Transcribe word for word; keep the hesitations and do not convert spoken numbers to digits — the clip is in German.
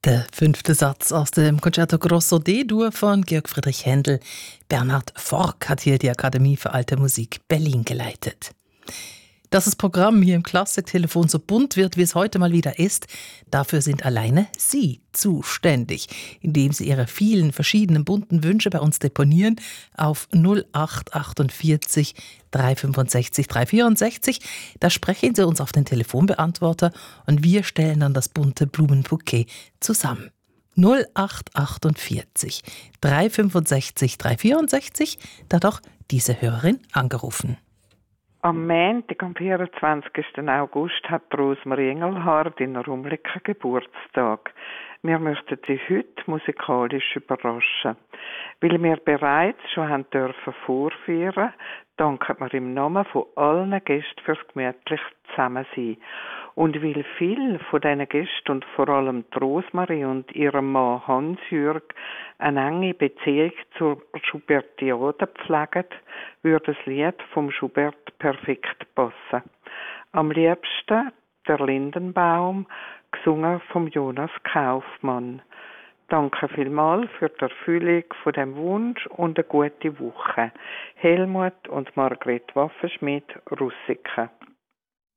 Der fünfte Satz aus dem Concerto Grosso D-Dur von Georg Friedrich Händel. Bernhard Forck hat hier die Akademie für Alte Musik Berlin geleitet. Dass das Programm hier im Klassiktelefon so bunt wird, wie es heute mal wieder ist, dafür sind alleine Sie zuständig, indem Sie Ihre vielen verschiedenen bunten Wünsche bei uns deponieren auf null acht achtundvierzig dreihundertfünfundsechzig dreihundertvierundsechzig. Da sprechen Sie uns auf den Telefonbeantworter und wir stellen dann das bunte Blumenbouquet zusammen. null acht achtundvierzig dreihundertfünfundsechzig dreihundertvierundsechzig, da hat auch diese Hörerin angerufen. Am Montag, am vierundzwanzigsten August, hat Rosmarie Engelhardt in Rumliken Geburtstag. Wir möchten sie heute musikalisch überraschen. Weil wir bereits schon haben dürfen vorführen, danken wir im Namen von allen Gästen fürs gemütlich Zusammensein. Und weil viele von diesen Gästen und vor allem die Rosmarie und ihrem Mann Hans-Jürg eine enge Beziehung zur Schubertiade pflegen, würde das Lied vom Schubert perfekt passen. Am liebsten der Lindenbaum, gesungen vom Jonas Kaufmann. Danke vielmals für die Erfüllung von dem Wunsch und eine gute Woche. Helmut und Margret Waffenschmidt, Russiken.